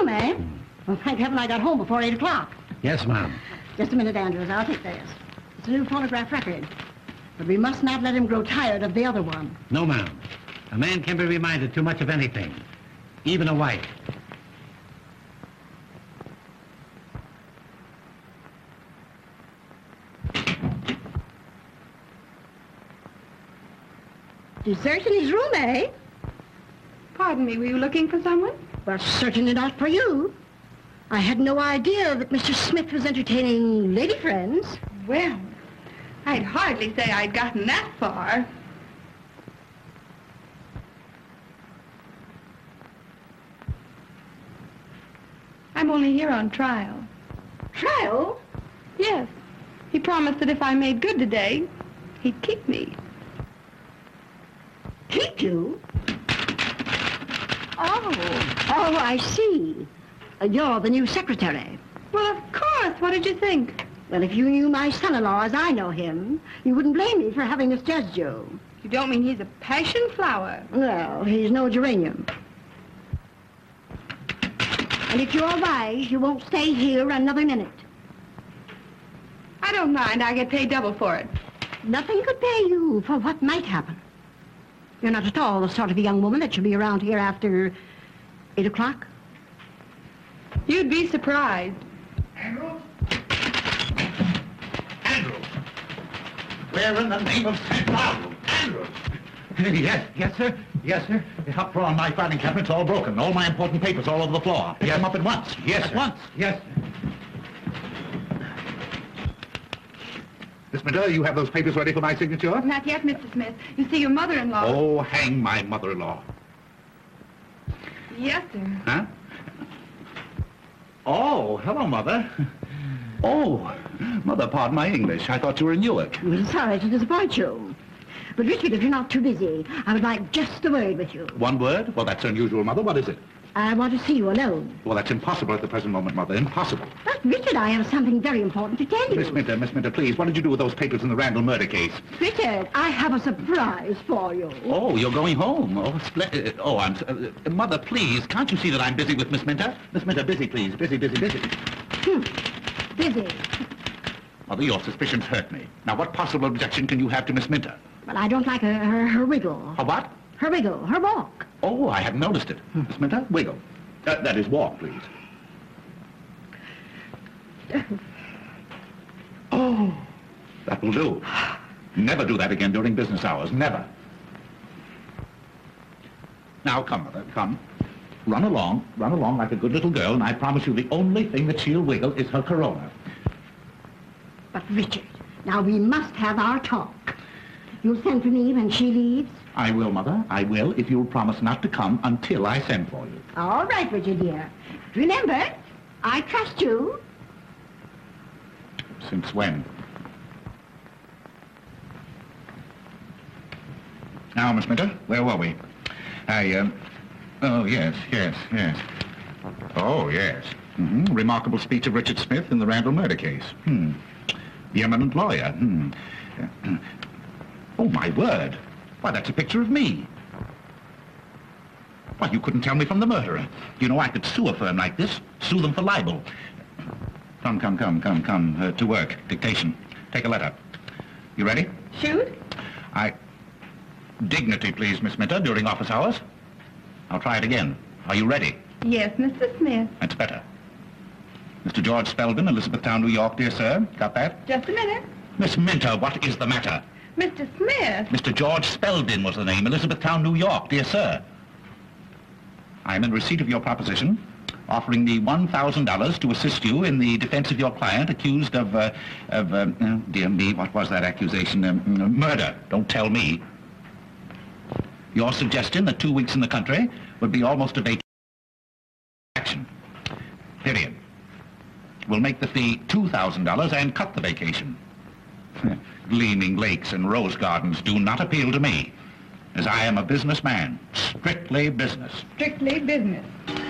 eh? Well, thank heaven I got home before 8 o'clock. Yes, ma'am. Just a minute, Andrews. I'll take this. It's a new phonograph record. But we must not let him grow tired of the other one. No, ma'am. A man can be reminded too much of anything, even a wife. Dessert in his room, eh? Pardon me, were you looking for someone? Well, certainly not for you. I had no idea that Mr. Smith was entertaining lady friends. Well, I'd hardly say I'd gotten that far. I'm only here on trial. Trial? Yes. He promised that if I made good today, he'd keep me. Keep you? Oh, I see. You're the new secretary. Well, of course. What did you think? Well, if you knew my son-in-law as I know him, you wouldn't blame me for having misjudged you. You don't mean he's a passion flower? Well, he's no geranium. And if you're wise, you won't stay here another minute. I don't mind. I get paid double for it. Nothing could pay you for what might happen. You're not at all the sort of a young woman that should be around here after 8 o'clock. You'd be surprised. Andrews? Andrews! Where in the name of St. Paul? Andrews! Yes, sir. Yes, sir. The top drawer on my filing cabinet's all broken. All my important papers all over the floor. Pick them up at once. Yes, sir. At once. Yes, sir. Miss Minter, you have those papers ready for my signature? Not yet, Mr. Smith. You see, your mother-in-law... Oh, hang my mother-in-law. Yes, sir. Huh? Oh, hello, Mother. Oh, Mother, pardon my English. I thought you were in Newark. I'm sorry to disappoint you. But, Richard, if you're not too busy, I would like just a word with you. One word? Well, that's unusual, Mother. What is it? I want to see you alone. Well, that's impossible at the present moment, Mother. Impossible. But, Richard, I have something very important to tell you. Miss Minter, please, what did you do with those papers in the Randall murder case? Richard, I have a surprise for you. Oh, you're going home. Oh, splendid. Oh, Mother, please, can't you see that I'm busy with Miss Minter? Miss Minter, busy, please. Busy. Busy. Mother, your suspicions hurt me. Now, what possible objection can you have to Miss Minter? Well, I don't like her wiggle. Her what? Her wiggle, her walk. Oh, I hadn't noticed it. Miss Minter, wiggle. That is walk, please. Oh, that will do. Never do that again during business hours. Never. Now, come, Mother, come. Run along like a good little girl, and I promise you the only thing that she'll wiggle is her corona. But, Richard, now we must have our talk. You'll send for me when she leaves? I will, Mother. I will, if you'll promise not to come until I send for you. All right, Richard, dear. Remember, I trust you. Since when? Now, Miss Minter, where were we? Oh, yes. Oh, yes. Remarkable speech of Richard Smith in the Randall murder case. The eminent lawyer. Oh, my word. Why, that's a picture of me. Why, you couldn't tell me from the murderer. You know, I could sue a firm like this, sue them for libel. Come, to work. Dictation. Take a letter. You ready? Shoot? Dignity, please, Miss Minter, during office hours. I'll try it again. Are you ready? Yes, Mr. Smith. That's better. Mr. George Spelden, Elizabethtown, New York, dear sir. Got that? Just a minute. Miss Minter, what is the matter? Mr. Smith. Mr. George Spelden was the name, Elizabethtown, New York, dear sir. I am in receipt of your proposition, offering me $1,000 to assist you in the defense of your client accused of dear me, what was that accusation? Murder. Don't tell me. Your suggestion that 2 weeks in the country would be almost a vacation. Period. We'll make the fee $2,000 and cut the vacation. Gleaming lakes and rose gardens do not appeal to me, as I am a businessman. Strictly business. Strictly business.